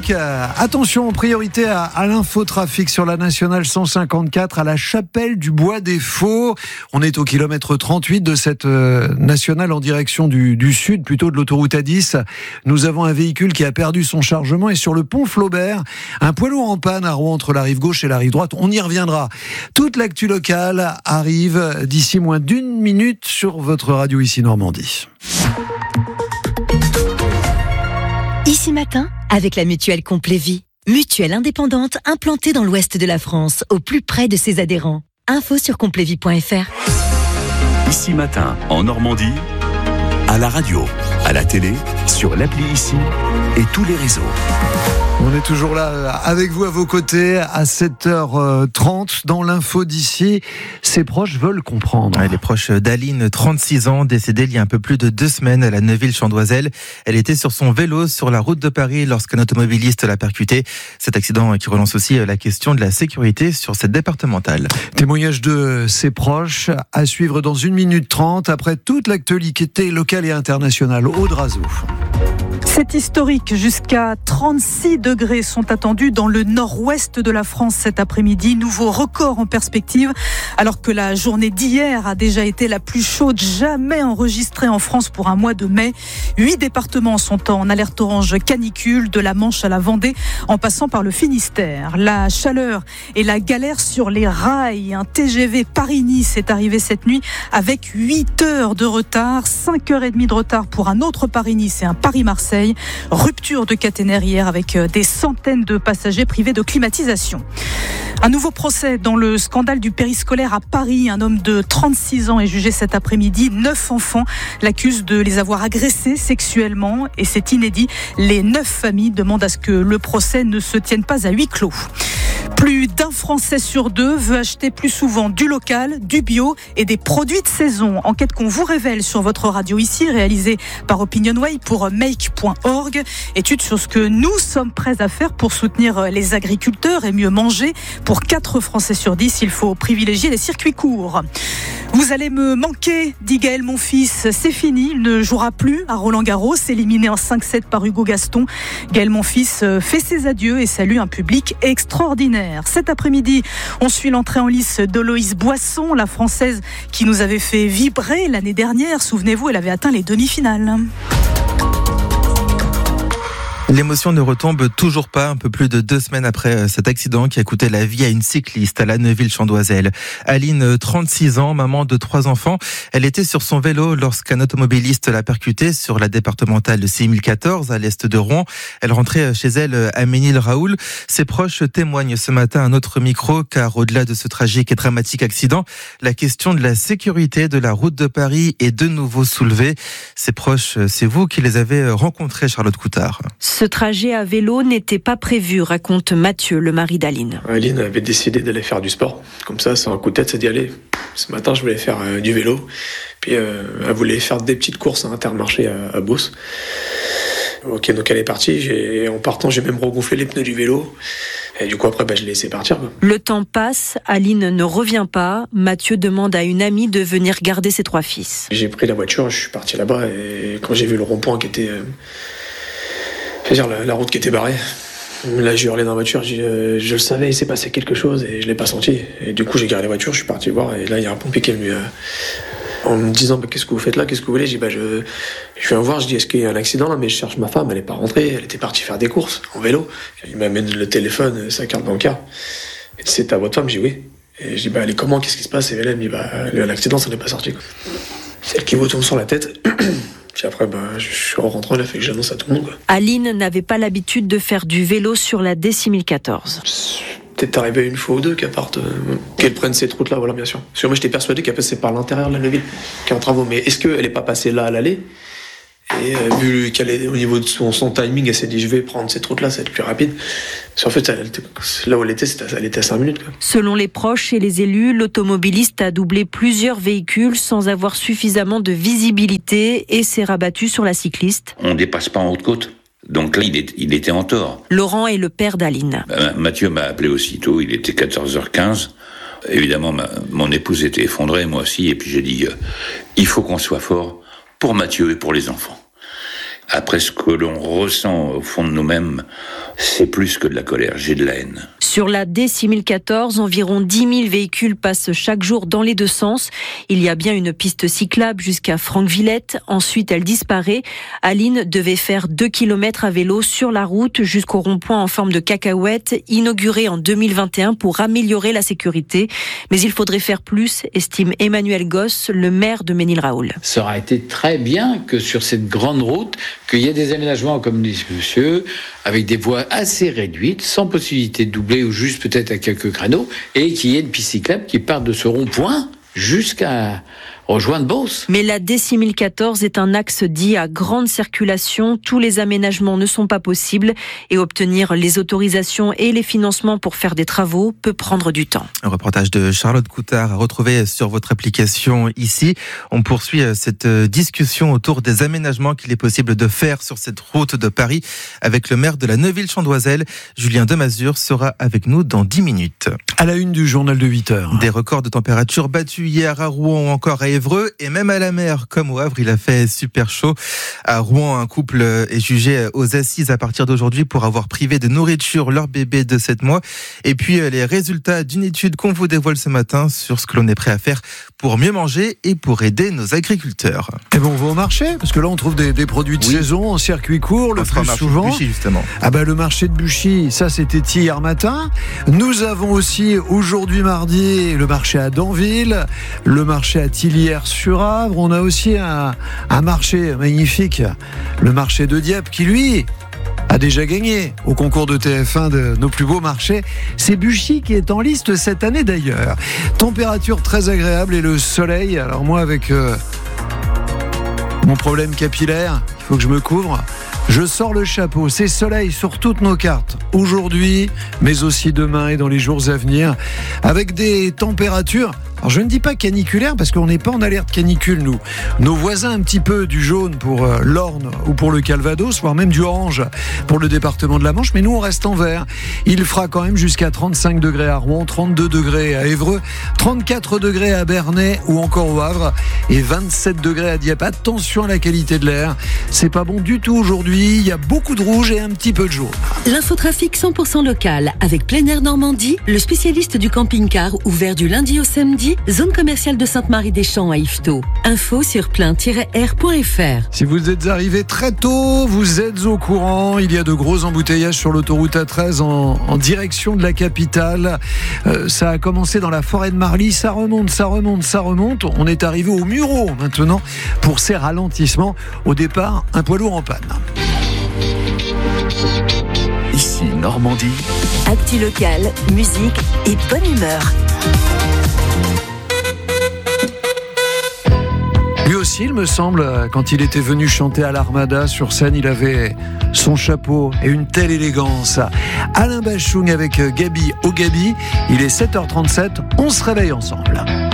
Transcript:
trafic. Attention, priorité à l'infotrafic sur la nationale 154 à la Chapelle du Bois des Faux. On est au kilomètre 38 de cette nationale en direction du sud, plutôt de l'autoroute A10. Nous avons un véhicule qui a perdu son chargement et sur le pont Flaubert, un poids lourd en panne à Rouen entre la rive gauche et la rive droite. On y reviendra. Toute l'actu locale arrive d'ici moins d'une minute sur votre radio ici Normandie. Ici Matin, avec la mutuelle Complet Vie. Mutuelle indépendante implantée dans l'ouest de la France, au plus près de ses adhérents. Info sur completvie.fr. Ici Matin, en Normandie, à la radio, à la télé, sur l'appli Ici et tous les réseaux. On est toujours là avec vous à vos côtés à 7h30 dans l'info d'ici. Ses proches veulent comprendre. Les proches d'Aline, 36 ans, décédée il y a un peu plus de 2 semaines à la Neuville-Chandoiselle. Elle était sur son vélo sur la route de Paris lorsqu'un automobiliste l'a percuté. Cet accident qui relance aussi la question de la sécurité sur cette départementale. Témoignage de ses proches à suivre dans 1 minute 30 après toute l'actualité locale et internationale. Aude Razou. C'est historique, jusqu'à 36 degrés sont attendus dans le nord-ouest de la France cet après-midi. Nouveau record en perspective, alors que la journée d'hier a déjà été la plus chaude jamais enregistrée en France pour un mois de mai. 8 départements sont en alerte orange canicule, de la Manche à la Vendée, en passant par le Finistère. La chaleur et la galère sur les rails. Un TGV Paris-Nice est arrivé cette nuit avec 8 heures de retard, 5h30 de retard pour un autre Paris-Nice et un Paris-Marseille. Rupture de caténaire hier avec des centaines de passagers privés de climatisation. Un nouveau procès dans le scandale du périscolaire à Paris. Un homme de 36 ans est jugé cet après-midi. 9 enfants l'accusent de les avoir agressés sexuellement et c'est inédit. Les 9 familles demandent à ce que le procès ne se tienne pas à huis clos. Plus d'un Français sur 2 veut acheter plus souvent du local, du bio et des produits de saison. Enquête qu'on vous révèle sur votre radio ici, réalisée par Opinionway pour make.org. Étude sur ce que nous sommes prêts à faire pour soutenir les agriculteurs et mieux manger. Pour 4 Français sur 10, il faut privilégier les circuits courts. Vous allez me manquer, dit Gaël Monfils. C'est fini, il ne jouera plus à Roland-Garros, éliminé en 5-7 par Hugo Gaston. Gaël Monfils fait ses adieux et salue un public extraordinaire. Cet après-midi, on suit l'entrée en lice d'Oloïse Boisson, la Française qui nous avait fait vibrer l'année dernière. Souvenez-vous, elle avait atteint les demi-finales. L'émotion ne retombe toujours pas, un peu plus de 2 semaines après cet accident qui a coûté la vie à une cycliste à la Neuville-Chandoiselle. Aline, 36 ans, maman de 3 enfants. Elle était sur son vélo lorsqu'un automobiliste l'a percutée sur la départementale 6014 à l'est de Rouen. Elle rentrait chez elle à Ménil-Raoul. Ses proches témoignent ce matin à un autre micro car au-delà de ce tragique et dramatique accident, la question de la sécurité de la route de Paris est de nouveau soulevée. Ses proches, c'est vous qui les avez rencontrés, Charlotte Coutard. Ce trajet à vélo n'était pas prévu, raconte Mathieu, le mari d'Aline. Aline avait décidé d'aller faire du sport. Comme ça, c'est un coup de tête, c'est d'y aller. Ce matin, je voulais faire du vélo. Puis elle voulait faire des petites courses à Intermarché à Beauce. Ok, donc elle est partie. En partant, j'ai même regonflé les pneus du vélo. Et du coup, après, je l'ai laissé partir. Le temps passe, Aline ne revient pas. Mathieu demande à une amie de venir garder ses 3 fils. J'ai pris la voiture, je suis parti là-bas. Et quand j'ai vu le rond-point qui était... la route qui était barrée. Là, j'ai hurlé dans la voiture, je le savais, il s'est passé quelque chose et je l'ai pas senti. Et du coup, j'ai garé la voiture, je suis parti voir et là, il y a un pompier qui est venu en me disant qu'est-ce que vous faites là, qu'est-ce que vous voulez. J'ai dit je viens voir, je dis est-ce qu'il y a un accident là, mais je cherche ma femme, elle est pas rentrée, elle était partie faire des courses en vélo. Il m'amène le téléphone, sa carte bancaire. Et c'est ta votre femme, j'ai dit oui. Et je dis elle est comment, qu'est-ce qui se passe? Et elle me dit l'accident, ça n'est pas sorti quoi. Celle qui vous tombe sur la tête. Puis après, je suis en rentrant, il a fait que j'annonce à tout le monde. Aline n'avait pas l'habitude de faire du vélo sur la D6014. Peut-être arrivé une fois ou deux qu'elle prenne cette route-là, voilà, bien sûr. Parce que moi, j'étais persuadé qu'elle passait par l'intérieur de la Neuville, qui est en travaux. Mais est-ce qu'elle n'est pas passée là à l'aller? Et vu qu'elle est au niveau de son timing, elle s'est dit je vais prendre cette route-là, ça va être plus rapide. Parce qu'en fait, là où elle était à 5 minutes. Quoi. Selon les proches et les élus, l'automobiliste a doublé plusieurs véhicules sans avoir suffisamment de visibilité et s'est rabattu sur la cycliste. On ne dépasse pas en haute côte. Donc là, il était en tort. Laurent est le père d'Aline. Mathieu m'a appelé aussitôt, il était 14h15. Évidemment, mon épouse était effondrée, moi aussi. Et puis j'ai dit, il faut qu'on soit fort pour Mathieu et pour les enfants. Après ce que l'on ressent au fond de nous-mêmes, c'est plus que de la colère, j'ai de la haine. Sur la D6014, environ 10 000 véhicules passent chaque jour dans les deux sens. Il y a bien une piste cyclable jusqu'à Franquevillette. Ensuite, elle disparaît. Aline devait faire 2 km à vélo sur la route jusqu'au rond-point en forme de cacahuète, inauguré en 2021 pour améliorer la sécurité. Mais il faudrait faire plus, estime Emmanuel Gosse, le maire de Ménilraoul. Ça aurait été très bien que sur cette grande route, qu'il y ait des aménagements, comme dit monsieur, avec des voies assez réduites, sans possibilité de doubler ou juste peut-être à quelques créneaux, et qu'il y ait une piste cyclable qui part de ce rond-point jusqu'à rejoindre Beauce. Mais la D6014 est un axe dit à grande circulation. Tous les aménagements ne sont pas possibles et obtenir les autorisations et les financements pour faire des travaux peut prendre du temps. Un reportage de Charlotte Coutard à retrouver sur votre application ici. On poursuit cette discussion autour des aménagements qu'il est possible de faire sur cette route de Paris avec le maire de la Neuville-Chandoiselle. Julien Demazure sera avec nous dans 10 minutes. À la une du journal de 8h. Des records de température battus hier à Rouen ou encore à Évreux et même à la mer comme au Havre, il a fait super chaud. À Rouen, un couple est jugé aux assises à partir d'aujourd'hui pour avoir privé de nourriture leur bébé de 7 mois. Et puis les résultats d'une étude qu'on vous dévoile ce matin sur ce que l'on est prêt à faire pour mieux manger et pour aider nos agriculteurs. Et bon, on va au marché, parce que là on trouve des produits de saison en circuit court le plus souvent. Buchy, justement. Ah bah le marché de Buchy, ça c'était hier matin. Nous avons aussi aujourd'hui mardi le marché à Danville, le marché à Tillières-sur-Avre. On a aussi un marché magnifique, le marché de Dieppe qui lui a déjà gagné au concours de TF1 de nos plus beaux marchés. C'est Buchy qui est en liste cette année d'ailleurs. Température très agréable et le soleil. Alors moi avec mon problème capillaire, il faut que je me couvre. Je sors le chapeau, c'est soleil sur toutes nos cartes, aujourd'hui, mais aussi demain et dans les jours à venir, avec des températures, alors je ne dis pas caniculaires parce qu'on n'est pas en alerte canicule nous. Nos voisins un petit peu du jaune pour l'Orne ou pour le Calvados, voire même du orange pour le département de la Manche, mais nous on reste en vert. Il fera quand même jusqu'à 35 degrés à Rouen, 32 degrés à Évreux, 34 degrés à Bernay ou encore au Havre et 27 degrés à Dieppe. Attention à la qualité de l'air, c'est pas bon du tout aujourd'hui, il y a beaucoup de rouge et un petit peu de jaune. L'infotrafic 100% local avec Plein Air Normandie, le spécialiste du camping-car ouvert du lundi au samedi, zone commerciale de Sainte-Marie-des-Champs à Yvetot. Info sur plein-air.fr. Si vous êtes arrivé très tôt, vous êtes au courant, il y a de gros embouteillages sur l'autoroute A13 en direction de la capitale. Ça a commencé dans la forêt de Marly, ça remonte. On est arrivé au Mureau maintenant pour ces ralentissements. Au départ, un poids lourd en panne. Ici Normandie. Actu local, musique et bonne humeur. Lui aussi, il me semble, quand il était venu chanter à l'Armada sur scène, il avait son chapeau et une telle élégance. Alain Bachung avec Gabi au Gabi. Il est 7h37, on se réveille ensemble.